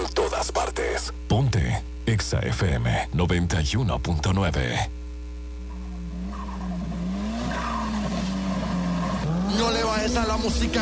en todas partes. Ponte Exa FM 91.9. No le bajes a la música.